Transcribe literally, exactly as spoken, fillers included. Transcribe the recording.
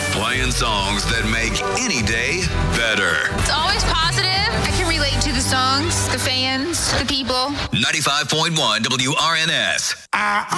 Playing songs that make any day better. It's always positive. I can relate to the songs, the fans, the people. ninety-five point one W R N S. I